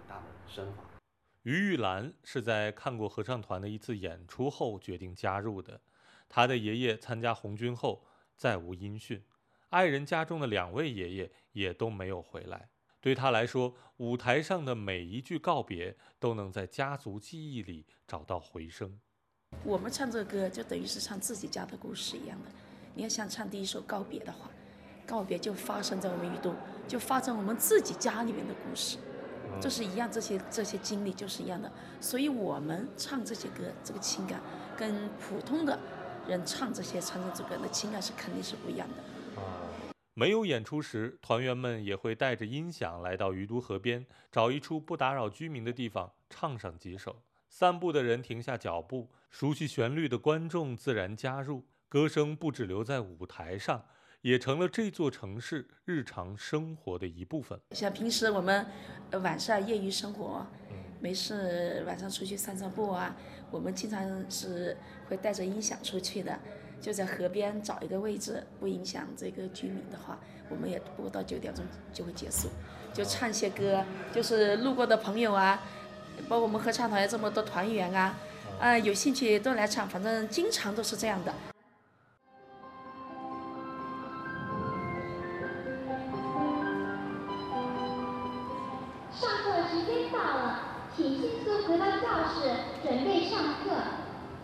大的身法。 于玉兰是在看过合唱团的一次演出后决定加入的。她的爷爷参加红军后再无音讯，爱人家中的2位爷爷也都没有回来。对她来说，舞台上的每一句告别都能在家族记忆里找到回声。 我们唱这个歌就等于是唱自己家的故事一样的。你要像唱第一首告别的话，告别就发生在我们雨都，就发生我们自己家里面的故事，这是一样，这些经历就是一样的。所以我们唱这些歌，这个情感跟普通的人唱这歌的情感是肯定是不一样的。 没有演出时，团员们也会带着音响来到鱼都河边，找一处不打扰居民的地方唱上几首。散步的人停下脚步，熟悉旋律的观众自然加入。歌声不只留在舞台上，也成了这座城市日常生活的一部分。 像平时我们晚上业余生活，没事晚上出去散散步啊，我们经常是会带着音响出去的，就在河边找一个位置，不影响这个居民的话，我们也播到9点钟就会结束，就唱些歌，就是路过的朋友啊，包括我们合唱团这么多团员啊，有兴趣都来唱，反正经常都是这样的。 上课时间到了，请迅速回到教室，准备上课。